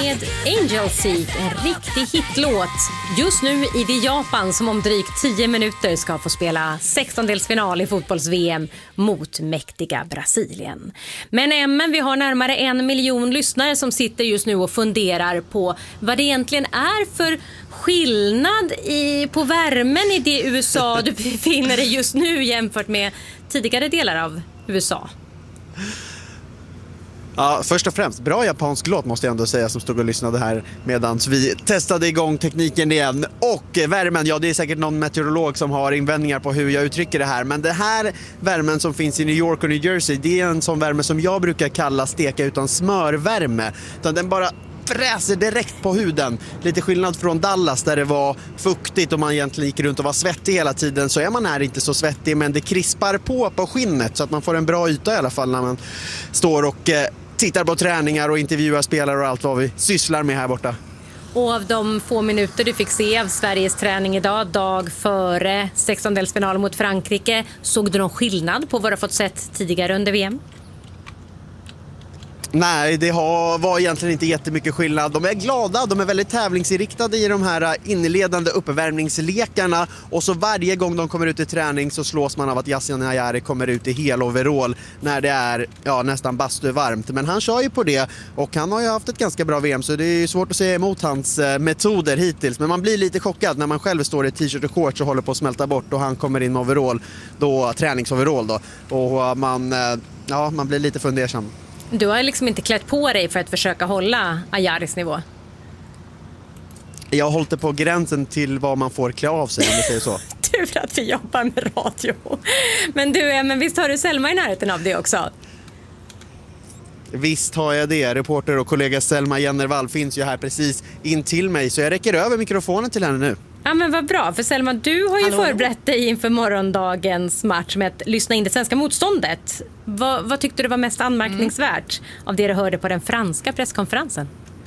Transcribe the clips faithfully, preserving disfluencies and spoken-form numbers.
med Angel Seek, en riktig hitlåt. Just nu i det Japan som om drygt tio minuter ska få spela sextondelsfinal i fotbolls-V M mot mäktiga Brasilien. Men ämnen, vi har närmare en miljon lyssnare som sitter just nu och funderar på vad det egentligen är för skillnad i, på värmen i det U S A du befinner dig just nu jämfört med tidigare delar av U S A. Ja, först och främst, bra japansk låt måste jag ändå säga, som stod och lyssnade här medan vi testade igång tekniken igen. Och värmen, ja det är säkert någon meteorolog som har invändningar på hur jag uttrycker det här. Men det här värmen som finns i New York och New Jersey, det är en sån värme som jag brukar kalla steka utan smörvärme. Utan den bara fräser direkt på huden. Lite skillnad från Dallas där det var fuktigt och man egentligen gick runt och var svettig hela tiden, så är man här inte så svettig, men det krispar på på skinnet så att man får en bra yta i alla fall när man står och eh, tittar på träningar och intervjuar spelare och allt vad vi sysslar med här borta. Och av de få minuter du fick se av Sveriges träning idag, dag före sextondelsfinal mot Frankrike, såg du någon skillnad på vad du fått sett tidigare under V M? Nej, det har, var egentligen inte jättemycket skillnad. De är glada, de är väldigt tävlingsinriktade i de här inledande uppvärmningslekarna. Och så varje gång de kommer ut i träning så slås man av att Yasin Ayari kommer ut i hel overall när det är ja, nästan bastuvarmt. Men han kör ju på det och han har ju haft ett ganska bra V M, så det är svårt att säga emot hans eh, metoder hittills. Men man blir lite chockad när man själv står i t-shirt och shorts och håller på att smälta bort och han kommer in med overall, då, träningsoverall då. Och man, eh, ja, man blir lite fundersam. Du har liksom inte klätt på dig för att försöka hålla Ayaris nivå. Jag har hållit det på gränsen till vad man får klä av sig, om det säger så. Tur att vi jobbar med radio. Men du, men visst har du Selma i närheten av det också? Visst har jag det. Reporter och kollega Selma Jennervall finns ju här precis in till mig, så jag räcker över mikrofonen till henne nu. Ja, men vad bra, för Selma, du har ju Hallå. förberett dig inför morgondagens match med att lyssna in det svenska motståndet. Vad, vad tyckte du var mest anmärkningsvärt mm. av det du hörde på den franska presskonferensen?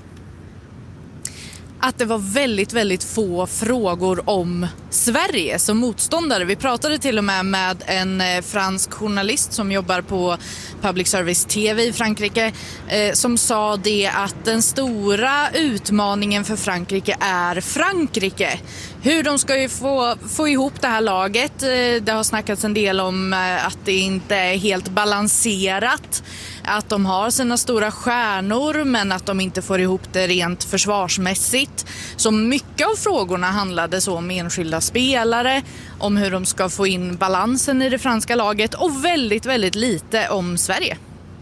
Att det var väldigt, väldigt få frågor om Sverige som motståndare. Vi pratade till och med med en fransk journalist som jobbar på Public Service T V i Frankrike eh, som sa det att den stora utmaningen för Frankrike är Frankrike. Hur de ska ju få, få ihop det här laget. Det har snackats en del om att det inte är helt balanserat. Att de har sina stora stjärnor men att de inte får ihop det rent försvarsmässigt. Så mycket av frågorna handlade så om enskilda spelare, om hur de ska få in balansen i det franska laget och väldigt, väldigt lite om Sverige.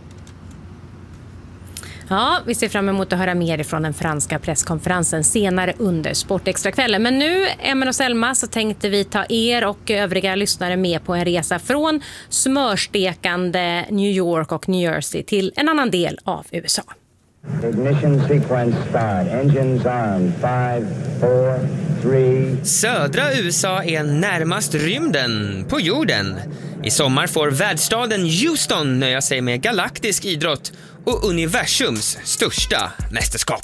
Ja, vi ser fram emot att höra mer från den franska presskonferensen senare under Sportextrakvällen. Men nu, Emma och Selma, så tänkte vi ta er och övriga lyssnare med på en resa från smörstekande New York och New Jersey till en annan del av U S A. Ignition sequence start. Engines on. Five, four, three. Södra U S A är närmast rymden på jorden. I sommar får världsstaden Houston nöja sig med galaktisk idrott och universums största mästerskap.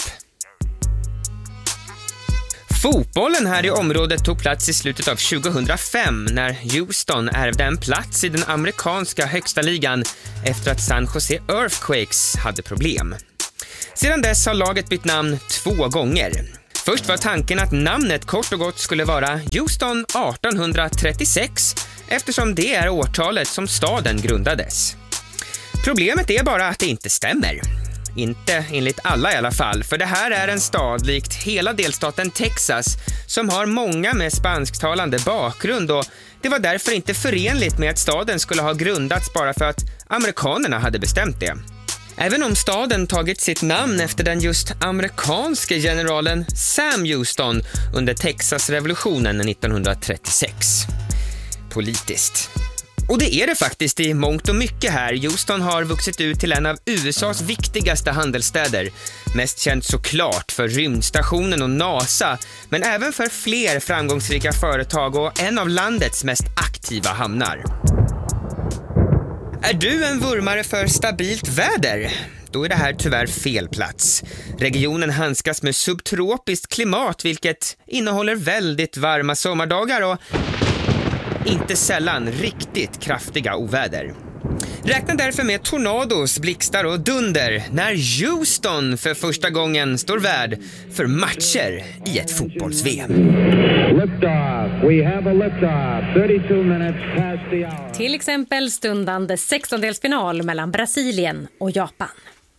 Fotbollen här i området tog plats i slutet av tjugohundrafem när Houston ärvde en plats i den amerikanska högsta ligan efter att San Jose Earthquakes hade problem. Sedan dess har laget bytt namn två gånger. Först var tanken att namnet kort och gott skulle vara Houston arton trettiosex eftersom det är årtalet som staden grundades. Problemet är bara att det inte stämmer. Inte enligt alla i alla fall, för det här är en stad likt hela delstaten Texas som har många med spansktalande bakgrund och det var därför inte förenligt med att staden skulle ha grundats bara för att amerikanerna hade bestämt det. Även om staden tagit sitt namn efter den just amerikanske generalen Sam Houston under Texas-revolutionen nittonhundratrettiosex. Politiskt. Och det är det faktiskt i mångt och mycket här. Houston har vuxit ut till en av U S A:s viktigaste handelsstäder. Mest känt såklart för rymdstationen och NASA, men även för fler framgångsrika företag och en av landets mest aktiva hamnar. Är du en vurmare för stabilt väder? Då är det här tyvärr fel plats. Regionen handskas med subtropiskt klimat vilket innehåller väldigt varma sommardagar och inte sällan riktigt kraftiga oväder. Räkna därför med tornados, blixtar och dunder när Houston för första gången står värd för matcher i ett fotbolls-V M. Till exempel stundande sextondelsfinal mellan Brasilien och Japan.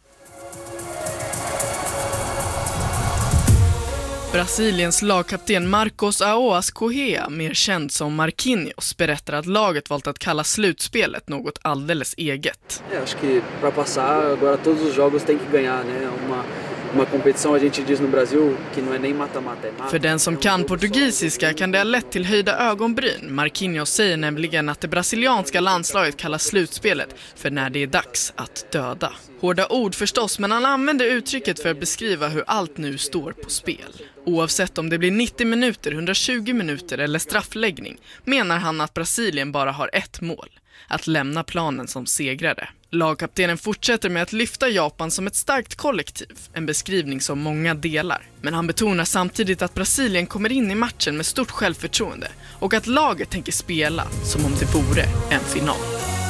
Brasiliens lagkapten Marcos Aoas Correa, mer känd som Marquinhos, berättar att laget valt att kalla slutspelet något alldeles eget. Jag acho que para passar agora todos os jogos tem que ganhar, né? Uma uma competição a gente diz no Brasil que não é nem mata-mata. För den som kan portugisiska kan det ha lett till höjda ögonbryn. Marquinhos säger nämligen att det brasilianska landslaget kallar slutspelet för när det är dags att döda. Hårda ord förstås, men han använder uttrycket för att beskriva hur allt nu står på spel. Oavsett om det blir nittio minuter, hundratjugo minuter eller straffläggning menar han att Brasilien bara har ett mål: att lämna planen som segrare. Lagkaptenen fortsätter med att lyfta Japan som ett starkt kollektiv, en beskrivning som många delar. Men han betonar samtidigt att Brasilien kommer in i matchen med stort självförtroende och att laget tänker spela som om det vore en final.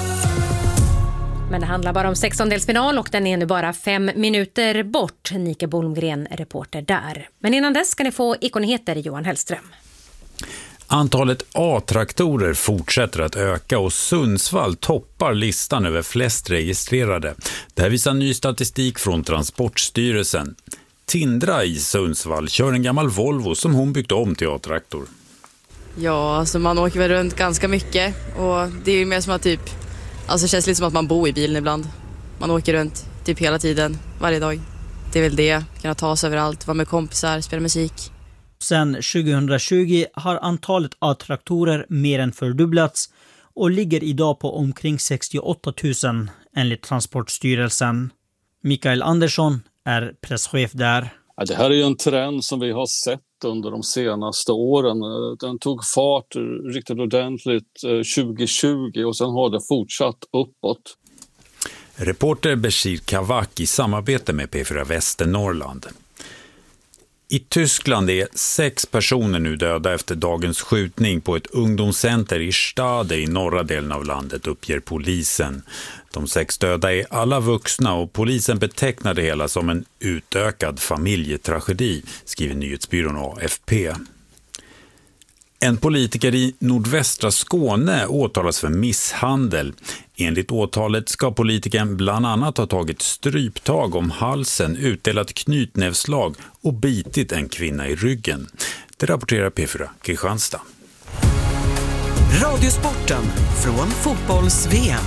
Men det handlar bara om sextondelsfinal och den är nu bara fem minuter bort. Nika Bolmgren, reporter där. Men innan dess ska ni få ikonheter, Johan Hellström. Antalet A-traktorer fortsätter att öka och Sundsvall toppar listan över flest registrerade. Det här visar ny statistik från Transportstyrelsen. Tindra i Sundsvall kör en gammal Volvo som hon byggt om till A-traktor. Ja, alltså man åker väl runt ganska mycket och det är ju mer som att typ, alltså det känns lite som att man bor i bilen ibland. Man åker runt typ hela tiden, varje dag. Det är väl det, kunna ta sig överallt, vara med kompisar, spela musik. Sen tjugohundratjugo har antalet A-traktorer mer än fördubblats och ligger idag på omkring sextioåtta tusen enligt Transportstyrelsen. Mikael Andersson är presschef där. Ja, det här är ju en trend som vi har sett under de senaste åren. Den tog fart riktigt ordentligt tjugohundratjugo och sen har det fortsatt uppåt. Reporter Bashir Kavak i samarbete med P fyra Västernorrland. I Tyskland är sex personer nu döda efter dagens skjutning på ett ungdomscenter i Stade i norra delen av landet, uppger polisen. De sex döda är alla vuxna och polisen betecknar det hela som en utökad familjetragedi, skriver nyhetsbyrån A F P. En politiker i nordvästra Skåne åtalas för misshandel. Enligt åtalet ska politikern bland annat ha tagit stryptag om halsen, utdelat knytnävslag och bitit en kvinna i ryggen. Det rapporterar P fyra Kristianstad. Radiosporten från fotbolls-V M.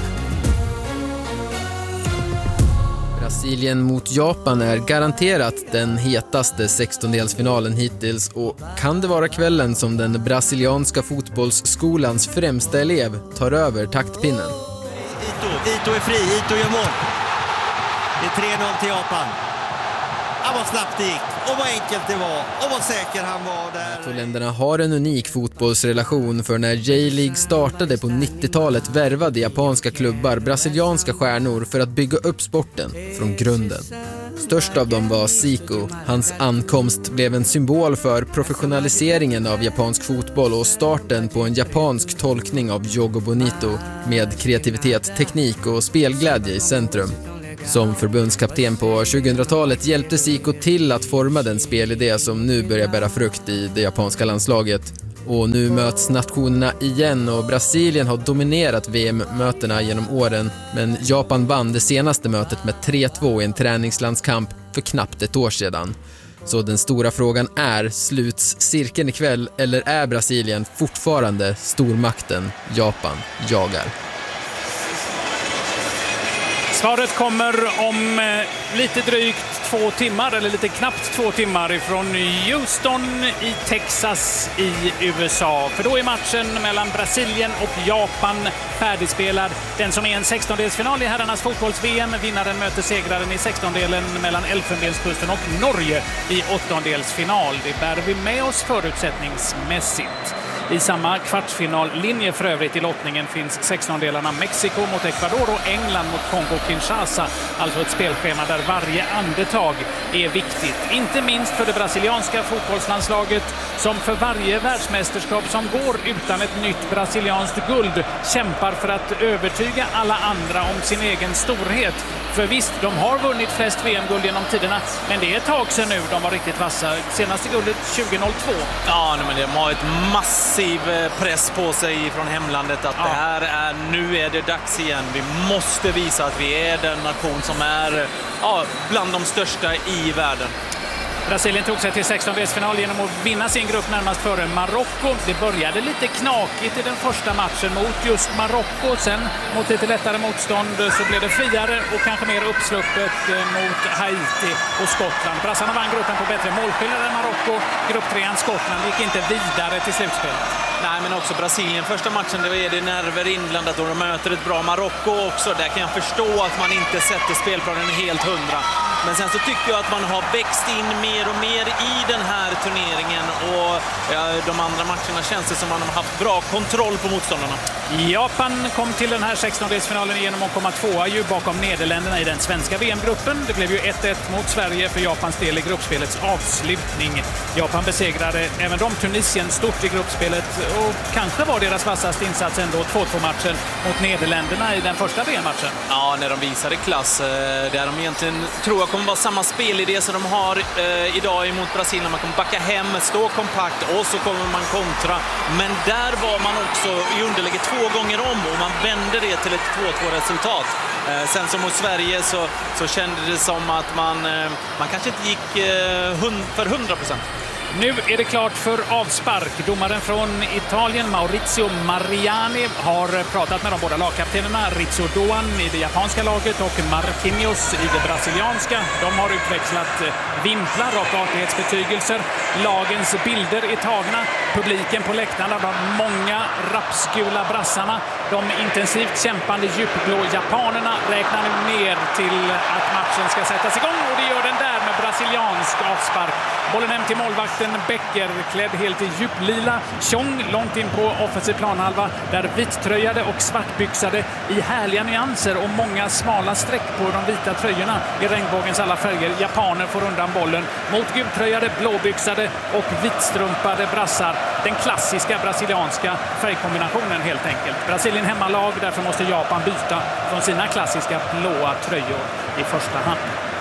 Brasilien mot Japan är garanterat den hetaste sextondelsfinalen hittills och kan det vara kvällen som den brasilianska fotbollsskolans främsta elev tar över taktpinnen. Ito, Ito är fri, Ito gör mål. Det är tre noll till Japan. Ah, vad snabbt det gick, och vad enkelt det var, och vad säker han var där. Två-länderna har en unik fotbollsrelation, för när J-League startade på nittiotalet värvade japanska klubbar brasilianska stjärnor för att bygga upp sporten från grunden. Störst av dem var Zico. Hans ankomst blev en symbol för professionaliseringen av japansk fotboll och starten på en japansk tolkning av Jogo Bonito med kreativitet, teknik och spelglädje i centrum. Som förbundskapten på tjugohundratalet hjälpte Zico till att forma den spelidé som nu börjar bära frukt i det japanska landslaget. Och nu möts nationerna igen och Brasilien har dominerat V M-mötena genom åren, men Japan vann det senaste mötet med tre två i en träningslandskamp för knappt ett år sedan. Så den stora frågan är, sluts cirkeln ikväll eller är Brasilien fortfarande stormakten Japan jagar? Svaret kommer om eh, lite drygt två timmar, eller lite knappt två timmar ifrån Houston i Texas i U S A. För då är matchen mellan Brasilien och Japan färdigspelad. Den som är en sextondelsfinal i herrarnas fotbolls-V M. Vinnaren möter segraren i sextondelen mellan Elfenbenskusten och Norge i åttondelsfinal. Det bär vi med oss förutsättningsmässigt. I samma kvartsfinallinje för övrigt i lottningen finns sextondelarna Mexiko mot Ecuador och England mot Kongo-Kinshasa. Alltså ett spelschema där varje andetag är viktigt. Inte minst för det brasilianska fotbollslandslaget som för varje världsmästerskap som går utan ett nytt brasilianskt guld kämpar för att övertyga alla andra om sin egen storhet. För visst, de har vunnit flest V M-guld genom tiderna, men det är ett tag sedan nu de var riktigt vassa. Senaste guldet tjugohundratvå. Ja, men de har ett massiv press på sig från hemlandet att ja. det här är, nu är det dags igen. Vi måste visa att vi är den nation som är ja, bland de största i världen. Brasilien tog sig till sextondelsfinal genom att vinna sin grupp närmast före Marocko. Det började lite knakigt i den första matchen mot just Marocko. Sen mot lite lättare motstånd så blev det friare och kanske mer uppsluppet mot Haiti och Skottland. Brassarna vann gruppen på bättre målskillnad än Marocko. Grupptrean Skottland gick inte vidare till slutspelet. Nej, men också Brasilien. Första matchen, då är det nerver inblandat och de möter ett bra Marocko också. Där kan jag förstå att man inte sätter spelplanen helt hundra. Men sen så tycker jag att man har växt in mer och mer i den här turneringen och ja, de andra matcherna känns det som man har haft bra kontroll på motståndarna. Japan kom till den här sextondelsfinalen genom att komma tvåa ju bakom Nederländerna i den svenska V M-gruppen. Det blev ju ett ett mot Sverige för Japans del i gruppspelets avslutning. Japan besegrade även de Tunisien stort i gruppspelet och kanske var deras vassaste insats ändå två två-matchen mot Nederländerna i den första V M-matchen. Ja, när de visade klass där de egentligen tror jag kommer vara samma spelidé som de har eh, idag emot Brasilien. Man kommer backa hem, stå kompakt och så kommer man kontra. Men där var man också i underläge två gånger om och man vände det till ett två två-resultat. Eh, sen som mot Sverige så, så kändes det som att man, eh, man kanske inte gick eh, hund, för hundra procent. Nu är det klart för avspark. Domaren från Italien, Maurizio Mariani, har pratat med de båda lagkaptenerna Rizzo Doan i det japanska laget och Marquinhos i det brasilianska. De har utväxlat vimplar och artighetsbetygelser. Lagens bilder är tagna. Publiken på läktarna, de många rapsgula brassarna, de intensivt kämpande djupblå japanerna räknar nu ner till att matchen ska sättas igång och det gör den där med brasiliansk avspark. Bollen hem till målvakten Becker, klädd helt i djuplila. Chong långt in på offensiv planhalva, där vittröjade och svartbyxade i härliga nyanser och många smala streck på de vita tröjorna i regnbågens alla färger. Japaner får undan bollen mot gultröjade, blåbyxade och vitstrumpade brassar. Den klassiska brasilianska färgkombinationen helt enkelt. Brasilien hemmalag, därför måste Japan byta från sina klassiska blåa tröjor i första hand.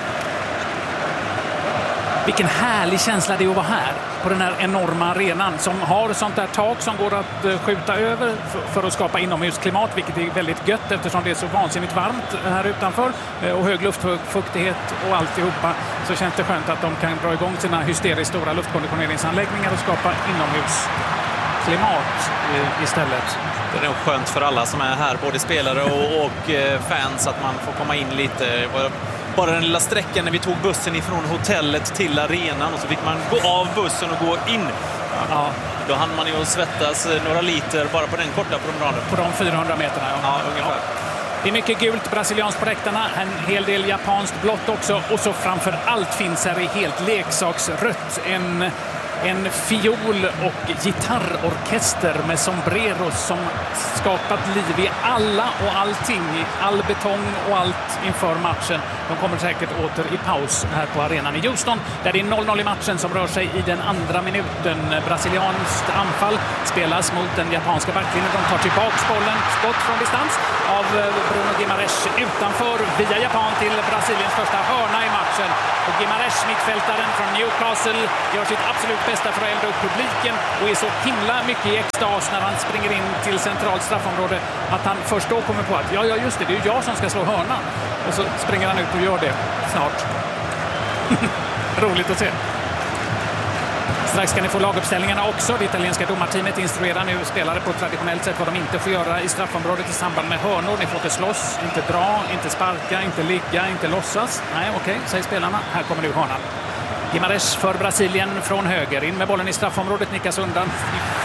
Vilken härlig känsla det är att vara här på den här enorma arenan som har sånt där tak som går att skjuta över för att skapa inomhusklimat, vilket är väldigt gött eftersom det är så vansinnigt varmt här utanför och hög luftfuktighet och alltihopa, så känns det skönt att de kan dra igång sina hysteriskt stora luftkonditioneringsanläggningar och skapa inomhusklimat istället. Det är nog skönt för alla som är här, både spelare och, och fans, att man får komma in lite. Bara den lilla sträckan när vi tog bussen ifrån hotellet till arenan och så fick man gå av bussen och gå in. Ja, då hann man ju svettas några liter bara på den korta promenaden. På de fyrahundra meterna, ja. Ja, ungefär. Ja. Det är mycket gult brasilianskt på räktarna, en hel del japanskt blått också. Och så framför allt finns här i helt leksaksrött en... En fiol- och gitarrorkester med sombreros som skapat liv i alla och allting, i all betong och allt inför matchen. De kommer säkert åter i paus här på arenan i Houston, där det är noll noll i matchen som rör sig i den andra minuten. Brasilianskt anfall spelas mot den japanska backlinjen. De tar tillbaks bollen, skott från distans av Bruno Guimaraes utanför via Japan till Brasiliens första hörna i matchen. Och Guimaraes, mittfältaren från Newcastle, gör sitt absolut bästa för att elda upp publiken och är så himla mycket i extas när han springer in till centralt straffområde att han först då kommer på att ja, ja just det, det är ju jag som ska slå hörnan. Och så springer han ut och gör det snart. Roligt att se. Strax ska ni få laguppställningarna också. Det italienska domarteamet instruerar nu spelare på traditionellt sätt vad de inte får göra i straffområdet i samband med hörnor. Ni får inte slåss, inte dra, inte sparka, inte ligga, inte låtsas. Nej, okej, okay, säger spelarna. Här kommer nu hörnan. Guimaraes för Brasilien från höger. In med bollen i straffområdet, nickas undan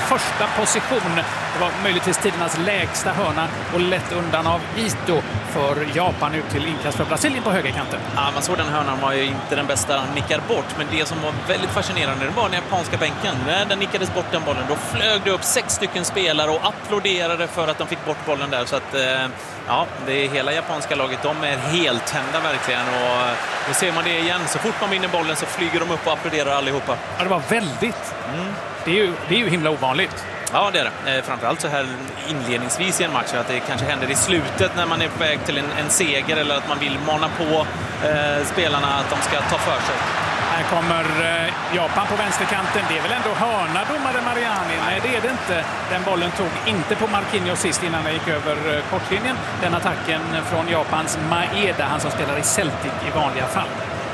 första position. Det var möjligtvis tidernas lägsta hörna och lätt undan av Ito för Japan ut till inkast för Brasilien på högerkanten. Ja, man såg den hörnan var ju inte den bästa, han nickar bort, men det som var väldigt fascinerande det var den japanska bänken. När den nickades bort den bollen, då flög det upp sex stycken spelare och applåderade för att de fick bort bollen där. Så att ja, det är hela japanska laget, de är helt tända verkligen, och då ser man det igen. Så fort man vinner bollen så flyger de upp och applåderar allihopa. Ja, det var väldigt. Mm. Det är ju, det är ju himla ovanligt. Ja, det är det. Framförallt så här inledningsvis i en match, att det kanske händer i slutet när man är på väg till en, en seger, eller att man vill mana på eh, spelarna att de ska ta för sig. Här kommer eh, Japan på vänsterkanten. Det är väl ändå hörna, domare Mariani? Nej, det är det inte. Den bollen tog inte på Marquinhos sist innan han gick över eh, kortlinjen. Den attacken från Japans Maeda, han som spelar i Celtic i vanliga fall.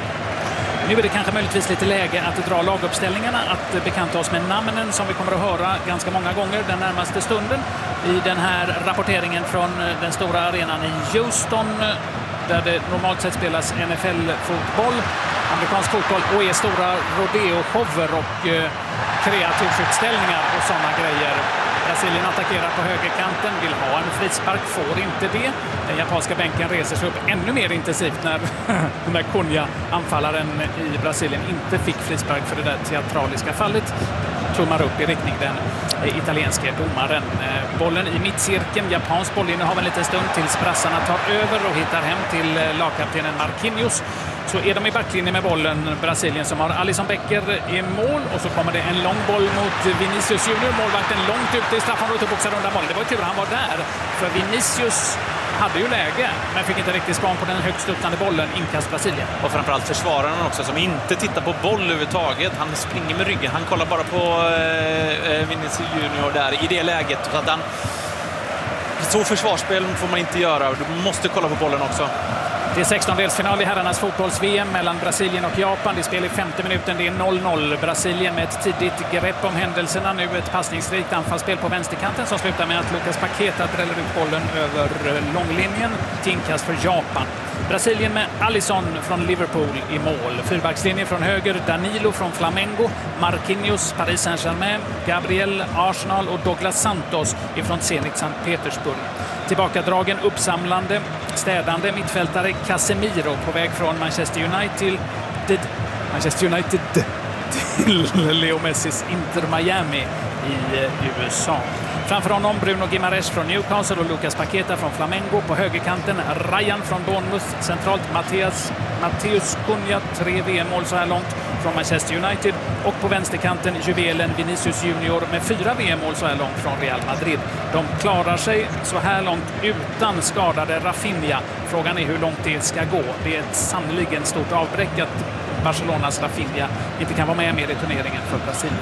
Nu är det kanske möjligtvis lite läge att dra laguppställningarna, att bekanta oss med namnen som vi kommer att höra ganska många gånger den närmaste stunden i den här rapporteringen från den stora arenan i Houston, där det normalt sett spelas N F L-fotboll, amerikansk fotboll, och är stora rodeo-shower och eh, kreativutställningar och sådana grejer. Brasilien attackerar på högerkanten, vill ha en frispark, får inte det. Den japanska bänken reser sig upp ännu mer intensivt när den där Cunha, anfallaren i Brasilien, inte fick frispark för det där teatraliska fallet. Tummar upp i riktning den italienska domaren. Bollen i mittcirkeln, japansk bollinnehav en liten stund tills brassarna tar över och hittar hem till lagkaptenen Marquinhos. Så är de i backlinjen med bollen, Brasilien, som har Alisson Becker i mål, och så kommer det en lång boll mot Vinicius Junior, målvakten långt ute i straffområdet och boxar undan bollen. Det var ju tur han var där, för Vinicius hade ju läge men fick inte riktigt språng på den högst studsande bollen, inkast Brasilien. Och framförallt försvararen också, som inte tittar på boll överhuvudtaget. Han springer med ryggen, han kollar bara på eh, Vinicius Junior där i det läget. Så att han, så försvarsspel får man inte göra, du måste kolla på bollen också. Det är sextondelsfinal i herrarnas fotbolls-V M mellan Brasilien och Japan. Det spelar i femte minuten, det är noll noll. Brasilien med ett tidigt grepp om händelserna. Nu ett passningsrikt anfallsspel på vänsterkanten som slutar med att Lucas Paqueta dräller ut bollen över långlinjen till inkast för Japan. Brasilien med Alisson från Liverpool i mål. Fyrbackslinjen från höger, Danilo från Flamengo, Marquinhos, Paris Saint-Germain, Gabriel, Arsenal och Douglas Santos ifrån Zenit Sankt Petersburg. Tillbakadragen, uppsamlande, städande mittfältare Casemiro på väg från Manchester United, Manchester United till Leo Messis Inter Miami i U S A. Framför honom Bruno Guimaraes från Newcastle och Lucas Paqueta från Flamengo. På högerkanten Ryan från Bournemouth. Centralt Mattias, Matteus Cunha, tre V M-mål så här långt från Manchester United. Och på vänsterkanten juvelen Vinicius Junior med fyra V M-mål så här långt från Real Madrid. De klarar sig så här långt utan skadade Rafinha. Frågan är hur långt det ska gå. Det är ett sannoliken stort avbräck att Barcelonas Rafinha inte kan vara med mer i turneringen för Brasilien.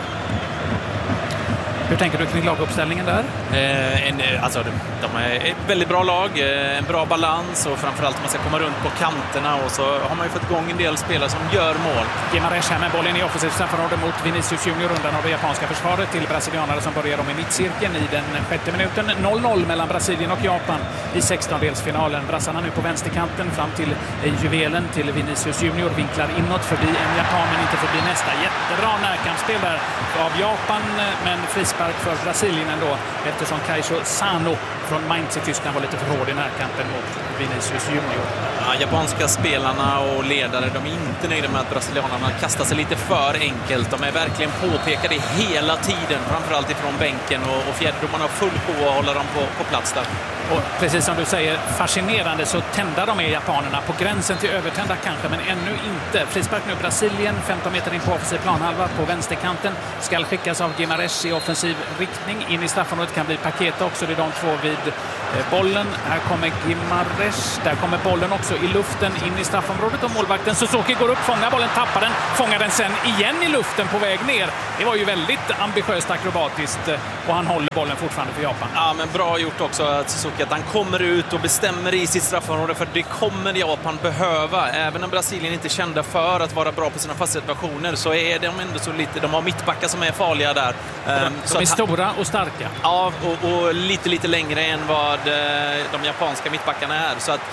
Hur tänker du kring laguppställningen där? Eh, en, alltså, de, de är ett väldigt bra lag, en bra balans, och framförallt man ska komma runt på kanterna, och så har man ju fått igång en del spelare som gör mål. Guimaraes här med bollen i offensivt straffområde mot Vinicius Junior undan av det japanska försvaret till brasilianare som börjar om i mittcirkeln i den sjätte minuten. noll noll mellan Brasilien och Japan i sextondelsfinalen. Brassarna nu på vänsterkanten fram till juvelen till Vinicius Junior, vinklar inåt förbi en japan men inte förbi nästa. Jättebra närkampsspel där av Japan, men frispark för Brasilien ändå, eftersom Kaisho Sano från Mainz i Tyskland var lite för hård i närkampen mot Vinicius Junior. Ja, japanska spelarna och ledare, de är inte nöjda med att brasilianerna kastar sig lite för enkelt. De är verkligen påpekade hela tiden, framförallt ifrån bänken, och, och fjärdedomarna har full på att hålla dem på, på plats där. Och precis som du säger, fascinerande så tända de är japanerna, på gränsen till övertända kanske, men ännu inte. Frispark nu Brasilien, femton meter in på offensiv planhalva på vänsterkanten, ska skickas av Guimaraes i offensiv riktning. In i straffområdet kan bli Paqueta också, det är de två vid bollen. Här kommer Guimaraes, där kommer bollen också i luften in i straffområdet, och målvakten Suzuki går upp, fångar bollen, tappar den, fångar den sen igen i luften på väg ner. Det var ju väldigt ambitiöst akrobatiskt, och han håller bollen fortfarande för Japan. Ja, men bra gjort också att Suzuki, att han kommer ut och bestämmer i sitt straffområde, för det kommer Japan behöva. Även om Brasilien inte är kända för att vara bra på sina fasta situationer, så är de ändå så lite, de har mittbackar som är farliga där. De, de så är att, stora och starka. Ja, och, och lite lite längre än vad de japanska mittbackarna är. Så att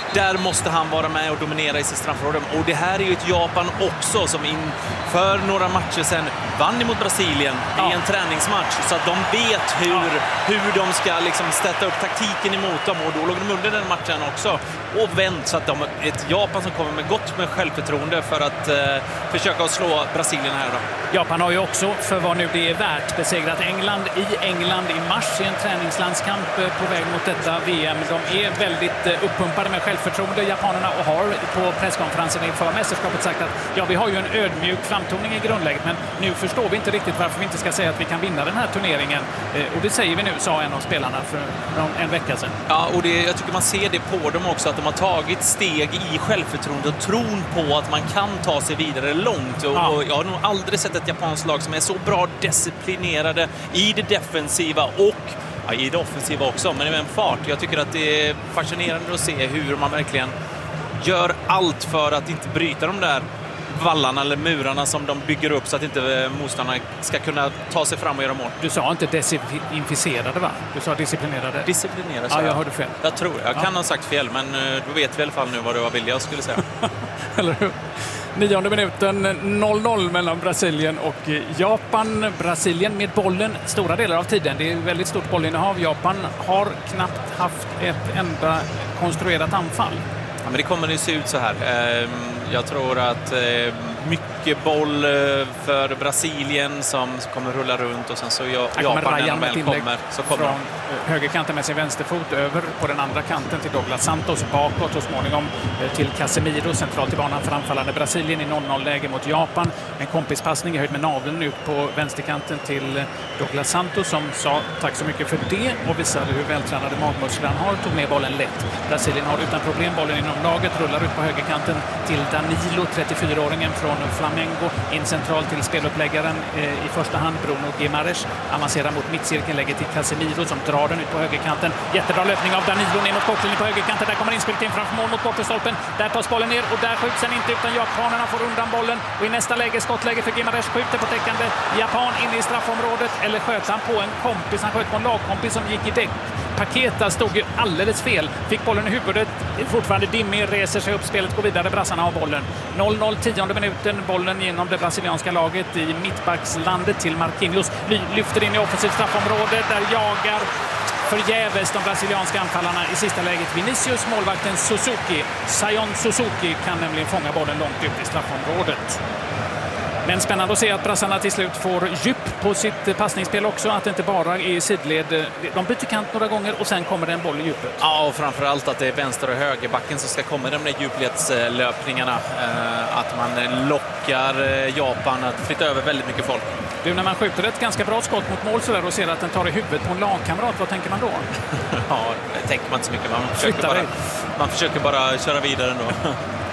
där måste han vara med och dominera i sitt straffområde. Och det här är ju ett Japan också som inför några matcher sedan vann emot Brasilien ja. i en träningsmatch. Så att de vet hur, ja. hur de ska liksom sätta upp taktiken emot dem. Och då låg de under den matchen också. Och vänt så att de ett Japan som kommer med gott med självförtroende för att eh, försöka att slå Brasilien här då. Japan har ju också, för vad nu det är värt, besegrat England i England i mars i en träningslandskamp på väg mot detta V M. De är väldigt uppumpade med självförtroende, japanerna, och har på presskonferensen inför mästerskapet sagt att ja, vi har ju en ödmjuk framtoning i grundläget, men nu förstår vi inte riktigt varför vi inte ska säga att vi kan vinna den här turneringen. Och det säger vi nu, sa en av spelarna för en vecka sedan. Ja, och det, jag tycker man ser det på dem också, att de har tagit steg i självförtroende och tron på att man kan ta sig vidare långt. Och, ja. och jag har nog aldrig sett ett japanskt lag som är så bra disciplinerade i det defensiva och ja, i det offensiva också, men med en fart. Jag tycker att det är fascinerande att se hur man verkligen gör allt för att inte bryta de där vallarna eller murarna som de bygger upp så att inte motståndarna ska kunna ta sig fram och göra mål. Du sa inte desinficerade, va? Du sa disciplinerade. Disciplinerade, ja, jag hörde fel. Jag tror, jag kan ja. ha sagt fel, men då vet vi i alla fall nu vad det var vilja jag skulle säga. Eller hur? Nionde minuten, noll noll mellan Brasilien och Japan. Brasilien med bollen stora delar av tiden. Det är väldigt stort bollinnehav. Japan har knappt haft ett enda konstruerat anfall. Ja, men det kommer ju se ut så här. Jag tror att mycket boll för Brasilien som kommer rulla runt och sen så Japan när de väl kommer så kommer från de. högerkanten med sin vänsterfot över på den andra kanten till Douglas Santos, bakåt och småningom till Casemiro centralt i banan för anfallande Brasilien i noll noll-läge mot Japan. En kompispassning i höjd med naveln ut på vänsterkanten till Douglas Santos som sa tack så mycket för det och visade hur vältränade magmuskler han har, tog med bollen lätt. Brasilien har utan problem bollen inom laget, rullar ut på högerkanten till Danilo, trettiofyraåringen från Flamengo, in centralt till speluppläggaren eh, i första hand Bruno Guimaraes, avancerar mot mittcirkeln, lägger till Casemiro som drar den ut på högerkanten. Jättebra löpning av Danilo ner mot kortlinjen på högerkanten, där kommer inspelet in framför mål mot bortestolpen, där tas bollen ner och där skjuts den inte utan japanerna får undan bollen och i nästa läge skottläge för Guimaraes, skjuter på täckande Japan inne i straffområdet, eller sköt han på en kompis, han sköt på en lagkompis som gick i däck. Paketa stod ju alldeles fel, fick bollen i huvudet, fortfarande dimmig, reser sig upp, spelet går vidare, brassarna har bollen. noll noll, tionde minuten, bollen genom det brasilianska laget i mittbackslandet till Marquinhos, lyfter in i offensivt straffområde, där jagar förgäves de brasilianska anfallarna i sista läget. Vinicius, målvakten Suzuki, Sion Suzuki kan nämligen fånga bollen långt ut i straffområdet. Men spännande att se att brassarna till slut får djup på sitt passningsspel också, att det inte bara är i sidled. De byter kant några gånger och sen kommer det en boll i djupet. Ja, och framförallt att det är vänster- och högerbacken som ska komma de där djupledslöpningarna. Att man lockar Japan att flytta över väldigt mycket folk. Du, när man skjuter ett ganska bra skott mot mål så där och ser att den tar i huvudet på en lagkamrat, vad tänker man då? Ja, det tänker man inte så mycket. Man försöker, bara, man försöker bara köra vidare ändå.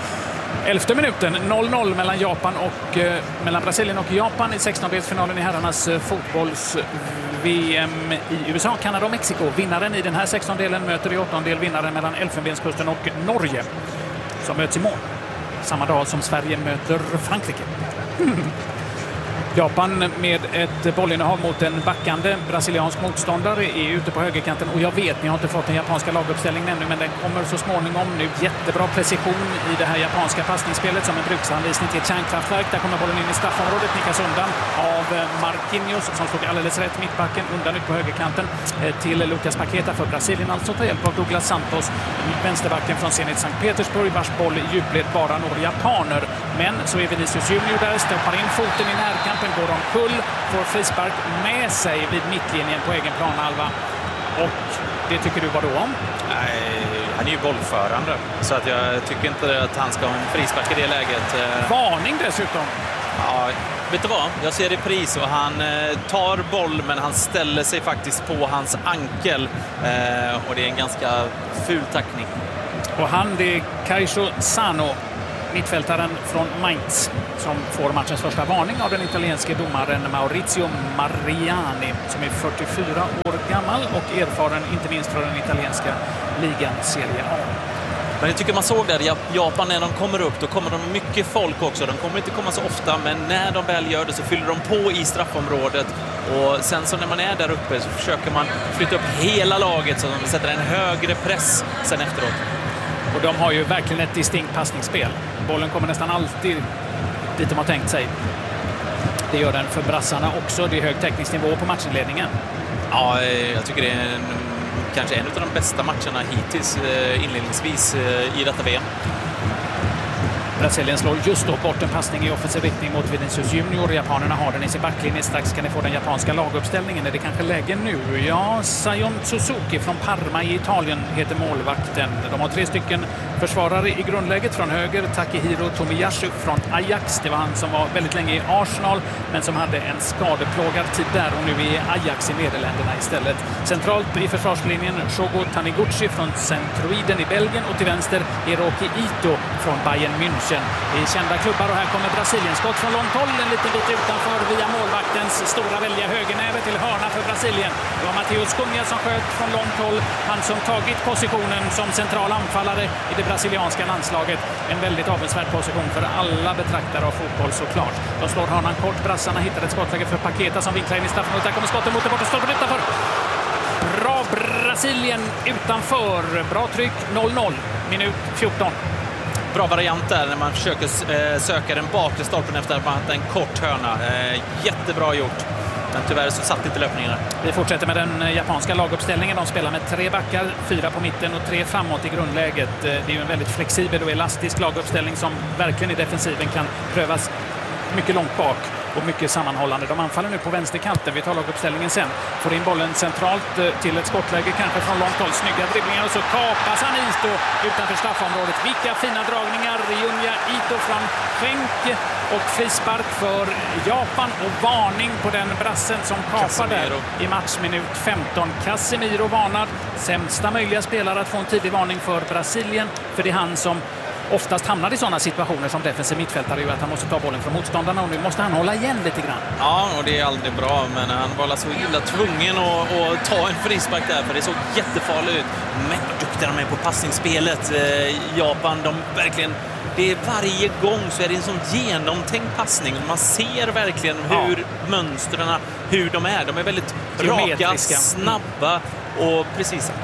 Elfte minuten, noll noll mellan Japan och eh, mellan Brasilien och Japan i sextondelsfinalen i herrarnas eh, fotbolls-V M i U S A, Kanada och Mexiko. Vinnaren i den här sextondelen möter i åttondel vinnaren mellan Elfenbenskusten och Norge som möts i mål samma dag som Sverige möter Frankrike. Japan med ett bollinnehav mot en backande brasiliansk motståndare är ute på högerkanten och jag vet, ni har inte fått den japanska laguppställningen ännu, men den kommer så småningom nu. Jättebra precision i det här japanska passningsspelet som en bruksanvisning till ett kärnkraftverk. Där kommer bollen in i straffområdet, nickas undan av Marquinhos som stod alldeles rätt mittbacken, undan ut på högerkanten till Lucas Paqueta för Brasilien, alltså tar hjälp av Douglas Santos, vänsterbacken från Zenit Sankt Petersburg, vars boll i djupled bara når japaner. Men så är Vinicius Junior där, stoppar in foten i närkamp, går omkull, får frispark med sig vid mittlinjen på egen planhalva. Och det tycker du vad då om? Nej, han är ju bollförande. Så att jag tycker inte att han ska ha en frispark i det läget. Varning dessutom. Ja, vet du vad? Jag ser det pris och han tar boll men han ställer sig faktiskt på hans ankel. Och det är en ganska ful tackning. Och han, det är Kaisho Sano, mittfältaren från Mainz, som får matchens första varning av den italienske domaren Maurizio Mariani, som är fyrtiofyra år gammal och erfaren inte minst från den italienska ligan Serie A. Men jag tycker man såg där i Japan när de kommer upp, då kommer de mycket folk också. De kommer inte komma så ofta, men när de väl gör det så fyller de på i straffområdet. Och sen så när man är där uppe så försöker man flytta upp hela laget så de sätter en högre press sen efteråt. Och de har ju verkligen ett distinkt passningsspel. Bollen kommer nästan alltid dit de har tänkt sig. Det gör den för brassarna också. Det är hög teknisk nivå på matchinledningen. Ja, jag tycker det är en, kanske en av de bästa matcherna hittills inledningsvis i detta V M. Brasilien slår just då bort en passning i offensiv riktning mot Vinicius Junior. Japanerna har den i sin backlinje. Strax kan ni få den japanska laguppställningen. Är det kanske läge nu? Ja, Sion Suzuki från Parma i Italien heter målvakten. De har tre stycken försvarare i grundläget. Från höger Takehiro Tomiyasu från Ajax. Det var han som var väldigt länge i Arsenal men som hade en skadeplågad tid där och nu är Ajax i Nederländerna istället. Centralt i försvarslinjen Shogo Taniguchi från Centroiden i Belgien och till vänster Hiroki Ito från Bayern München. Det är kända klubbar och här kommer Brasilien. Skott från långt håll, en liten bit utanför via målvaktens stora välja högernäve till hörna för Brasilien. Det var Matheus Cunha som sköt från långt håll. Han som tagit positionen som central anfallare i det brasilianska landslaget. En väldigt avundsvärd position för alla betraktare av fotboll såklart. De slår hörnan kort. Brassarna hittar ett skottläge för Paqueta som vinklar in i straffområdet. Där kommer skottet mot det borta stolpen utanför. Bra Brasilien utanför. Bra tryck noll noll. Minut fjorton. Bra variant där när man försöker eh, söka den bakre stolpen efter att man haft en kort hörna. Eh, jättebra gjort. Men tyvärr så satt inte löpningarna. Vi fortsätter med den japanska laguppställningen. De spelar med tre backar, fyra på mitten och tre framåt i grundläget. Det är ju en väldigt flexibel och elastisk laguppställning som verkligen i defensiven kan prövas mycket långt bak och mycket sammanhållande. De anfaller nu på vänsterkanten. Vi tar laguppställningen sen. Får in bollen centralt till ett skottläge, kanske från långt håll. Snygga dribblingar och så kapas han Ito utanför straffområdet. Vilka fina dragningar. Junya Ito från Schenk och frispark för Japan och varning på den brassen som kapar där i matchminut femton. Casemiro varnad. Sämsta möjliga spelare att få en tidig varning för Brasilien, för det är han som oftast hamnar i sådana situationer som defensiv mittfältare, ju att han måste ta bollen från motståndarna och nu måste han hålla igen lite grann. Ja, och det är aldrig bra, men han var så illa tvungen att, att ta en frispark där, för det såg jättefarligt ut. Men vad duktiga de är på passningsspelet. Eh, Japan, de verkligen, det är varje gång så är det en sån genomtänkt passning. Man ser verkligen hur ja. mönstren, hur de är. De är väldigt raka, snabba och precisa.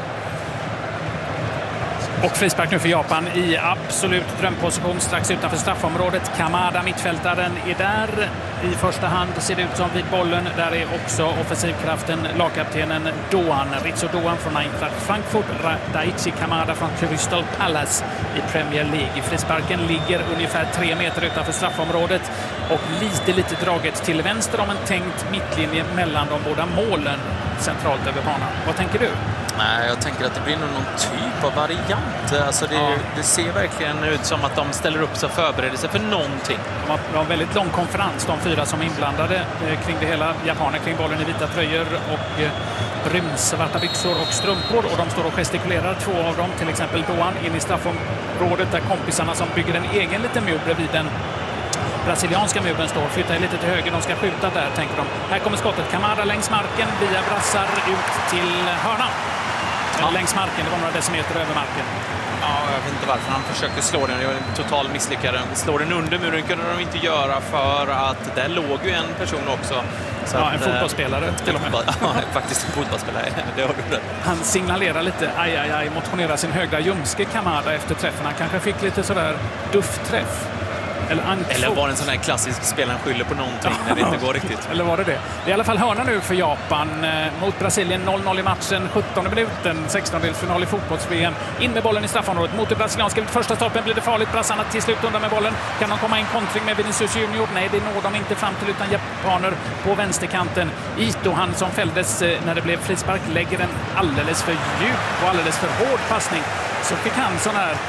Och frispark nu för Japan i absolut drömposition strax utanför straffområdet. Kamada, mittfältaren, är där i första hand. Ser det ut som vid bollen. Där är också offensivkraften, lagkaptenen Doan. Ritsu Doan från Eintracht Frankfurt. Daichi Kamada från Crystal Palace i Premier League. Frisparken ligger ungefär tre meter utanför straffområdet och lite, lite draget till vänster om en tänkt mittlinje mellan de båda målen centralt över banan. Vad tänker du? Nej, jag tänker att det blir någon typ av variant. Alltså det, ja. det ser verkligen ut som att de ställer upp sig och förbereder sig för någonting. De har, de har en väldigt lång konferens, de fyra som är inblandade eh, kring det hela. Japaner kring bollen i vita tröjor och eh, brunnsvarta byxor och strumpor. Och de står och gestikulerar, två av dem, till exempel Doan, in i straffområdet där kompisarna som bygger en egen liten mur bredvid den brasilianska muren står, flyttar lite till höger, de ska skjuta där, tänker de. Här kommer skottet, Kamada längs marken, via brassar ut till hörnan. Ja. Längs marken, det var några decimeter över marken. Ja, jag vet inte varför han försöker slå den. Det var en total misslyckare. Slå den under muren kunde de inte göra, för att där låg ju en person också. Så ja, att, en fotbollsspelare till och med. Ja, faktiskt en fotbollsspelare. Det har du rätt. Han signalerar lite, aj, aj, aj, motionerar sin högra ljumske Kamada efter träffen. Han kanske fick lite sådär duffträff. Eller, Eller var det en sån här klassisk spelaren skyller på någonting när det inte går riktigt. Eller var det det? Det är i alla fall hörna nu för Japan eh, mot Brasilien. noll noll i matchen, sjuttonde minuten, sextondelsfinal i fotbolls-V M. In med bollen i straffområdet mot det brasilianska. Första stolpen blir det farligt. Brassarna till slut undan med bollen. Kan de komma in kontring med Vinicius Junior? Nej, det når de inte fram till, utan japaner på vänsterkanten. Ito, han som fälldes eh, när det blev frispark, lägger en alldeles för djup och alldeles för hård passning. Så fick han sån här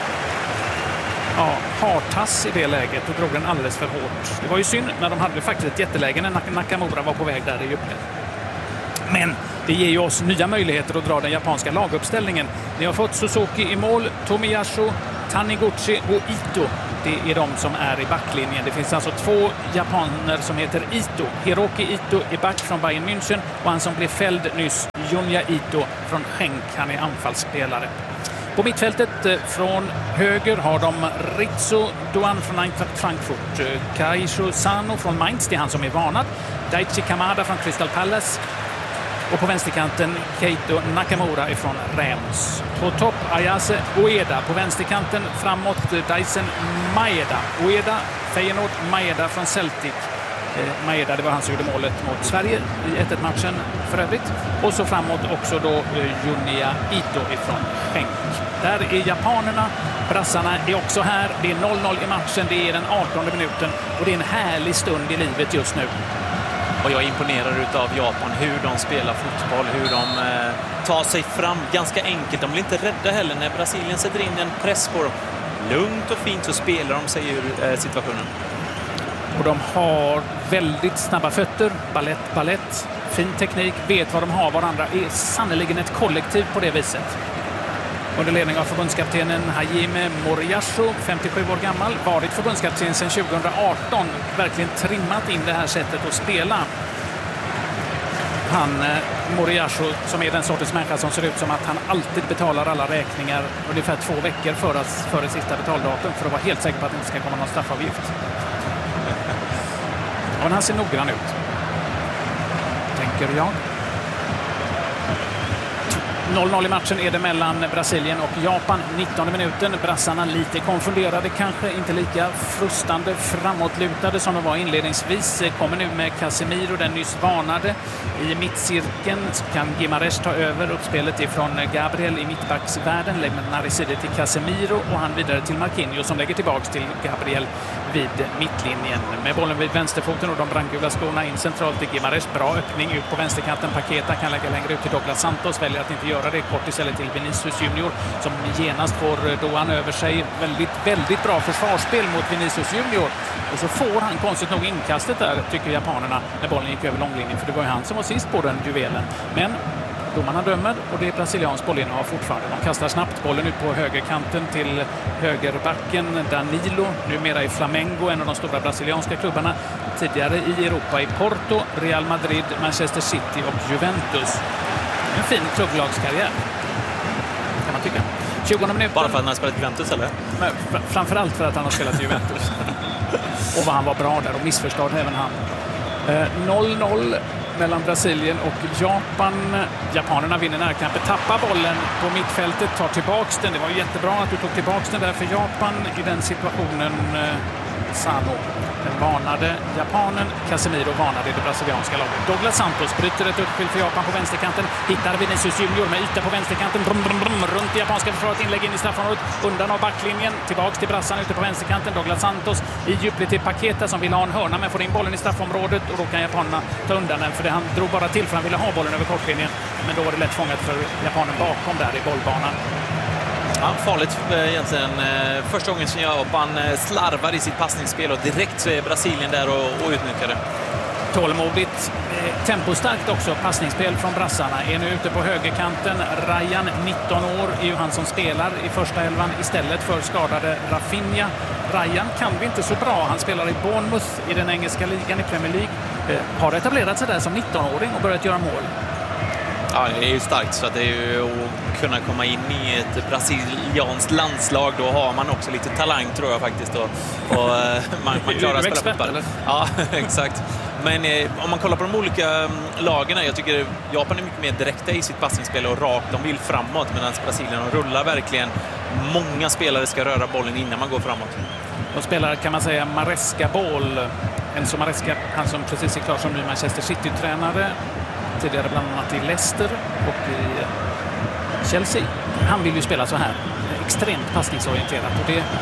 Ja, hartass i det läget och drog den alldeles för hårt. Det var ju synd när de hade faktiskt ett jätteläge när Nakamura var på väg där i djupet. Men det ger ju oss nya möjligheter att dra den japanska laguppställningen. Ni har fått Suzuki i mål, Tomiyasu, Taniguchi och Ito. Det är de som är i backlinjen. Det finns alltså två japaner som heter Ito. Hiroki Ito är back från Bayern München och han som blev fälld nyss, Junya Ito från Schenk. Han är anfallsspelare. På mittfältet från höger har de Ritsu Doan från Eintracht Frankfurt, Kaisho Sano från Mainz, det är han som är varnad, Daichi Kamada från Crystal Palace Och på vänsterkanten Keito Nakamura ifrån Reims. På topp Ayase Ueda. På vänsterkanten framåt Dyson Maeda. Ueda, Feyenoord, Maeda från Celtic. Eh, Maeda, det var han som gjorde målet mot Sverige i ett ett-matchen för övrigt. Och så framåt också då eh, Junya Ito ifrån Genk. Där är japanerna. Brassarna är också här. Det är noll noll i matchen. Det är den artonde minuten. Och det är en härlig stund i livet just nu. Och jag är imponerad av Japan, hur de spelar fotboll, hur de eh, tar sig fram ganska enkelt. De blir inte rädda heller när Brasilien sätter in en press på dem. Lugnt och fint så spelar de sig ur eh, situationen. Och de har väldigt snabba fötter, ballett, ballett, fin teknik, vet vad de har varandra. Är sannoliken ett kollektiv på det viset. Under ledning av förbundskaptenen Hajime Moriyasu, femtiosju år gammal, varit förbundskapten sedan tjugohundraarton, verkligen trimmat in det här sättet att spela. Han, Moriyasu, som är den sortens människa som ser ut som att han alltid betalar alla räkningar ungefär två veckor före, före sista betaldatum för att vara helt säker på att det inte ska komma någon straffavgift. Men han ser noggrann ut, tänker jag. noll noll i matchen är det mellan Brasilien och Japan. nittonde minuten. Brassarna lite konfunderade, kanske inte lika frustande framåtlutade som de var inledningsvis. Kommer nu med Casemiro, den nyss varnade. I mittcirkeln kan Gimares ta över uppspelet ifrån Gabriel i mittbacksvärlden. Lämnar i sidan till Casemiro och han vidare till Marquinhos som lägger tillbaks till Gabriel vid mittlinjen. Med bollen vid vänsterfoten och de brandgula skorna in centralt till Gimares. Bra öppning ut på vänsterkanten. Paqueta kan lägga längre ut till Douglas Santos. Väljer att inte göra det, kort istället till Vinicius Junior som genast får Doan över sig. Väldigt, väldigt bra försvarsspel mot Vinicius Junior. Och så får han konstigt nog inkastet där, tycker japanerna, när bollen gick över långlinjen. För det var ju han som var sist på den juvelen. Men domarna dömer och det är brasiliansk bollinnehav fortfarande. De kastar snabbt bollen ut på högerkanten till högerbacken Danilo, numera i Flamengo, en av de stora brasilianska klubbarna. Tidigare i Europa i Porto, Real Madrid, Manchester City och Juventus. En fin klubblagskarriär, kan man tycka. tjugonde minuten. Bara för att han har spelat Juventus, eller? Men fr- framförallt för att han har spelat Juventus. Och vad han var bra där och missförstådd även han. Eh, noll noll mellan Brasilien och Japan. Japanerna vinner närkampen, tappar bollen på mittfältet, tar tillbaks den. Det var jättebra att du tog tillbaks den där för Japan i den situationen. eh, Sano. Den varnade japanen, Casemiro varnade det brasilianska laget. Douglas Santos bryter ett uppspel för Japan på vänsterkanten. Hittar Vinicius Junior med yta på vänsterkanten. Brum, brum, brum, runt det japanska försvaret, inlägg in i straffområdet. Undan av backlinjen, tillbaks till brassan ute på vänsterkanten. Douglas Santos i djupled till Paqueta som vill ha en hörna men får in bollen i straffområdet. Och då kan japanerna ta undan den, för det han drog bara till för han ville ha bollen över kortlinjen. Men då var det lätt fångat för japanen bakom där i bollbanan. Ja, farligt egentligen. Första gången som Japan slarvar i sitt passningsspel och direkt så är Brasilien där och, och utnyttjar det. Tålmodigt, tempostarkt också passningsspel från brassarna. Är nu ute på högerkanten. Ryan, nitton år, är ju han som spelar i första elvan istället för skadade Rafinha. Ryan kan vi inte så bra. Han spelar i Bournemouth i den engelska ligan i Premier League. Har etablerat sig där som nitton-åring och börjat göra mål. Ja, det är ju starkt, så att det är ju att kunna komma in i ett brasilianskt landslag. Då har man också lite talang, tror jag faktiskt. Och, och man, man klarar att spela fotboll. Ja, exakt. Men eh, om man kollar på de olika lagen, jag tycker Japan är mycket mer direkta i sitt passningsspel och rakt. De vill framåt, medan Brasilien rullar verkligen. Många spelare ska röra bollen innan man går framåt. De spelar, kan man säga, Maresca-boll. Enzo Maresca, han som precis är klar som ny Manchester City-tränare. Tidigare bland annat i Leicester och i Chelsea. Han vill ju spela så här, extremt passningsorienterat. Och det,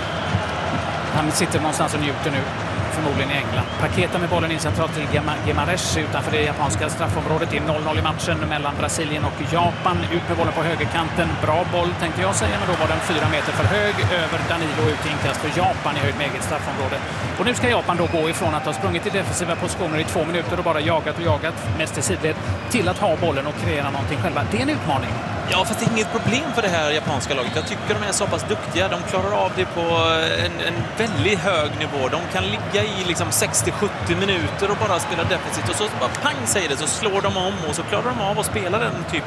han sitter någonstans och njuter nu, förmodligen i England. Paqueta med bollen in centralt till Gimares utanför det japanska straffområdet. Det är noll noll i matchen mellan Brasilien och Japan. Ut med bollen på högerkanten. Bra boll tänkte jag säga, men då var den fyra meter för hög över Danilo, ut inkast för Japan i höjd med eget straffområde. Och nu ska Japan då gå ifrån att ha sprungit i defensiva positioner i två minuter och bara jagat och jagat, mest i sidled, till att ha bollen och kreera någonting själva. Det är en utmaning. Ja, fast det är inget problem för det här japanska laget. Jag tycker de är så pass duktiga. De klarar av det på en, en väldigt hög nivå. De kan ligga i liksom sextio sjuttio minuter och bara spela defensivt. Och så bara pang säger det, så slår de om och så klarar de av att spela den typen